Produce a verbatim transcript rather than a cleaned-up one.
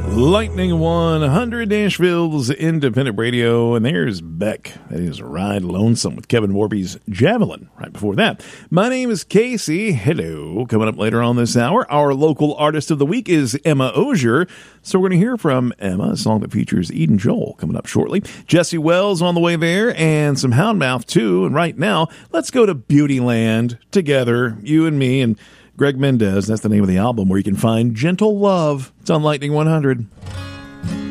Lightning one hundred, Nashville's independent radio, and there's Beck. That is Ride Lonesome with Kevin Morby's Javelin. Right before that, my name is Casey. Hello. Coming up later on this hour, our local artist of the week is Emma Osier. So we're going to hear from Emma, a song that features Eden Joel coming up shortly. Jesse Wells on the way there, and some Houndmouth too. And right now, let's go to Beautyland together, you and me, and Greg Mendez. That's the name of the album, where you can find Gentle Love. It's on Lightning one hundred.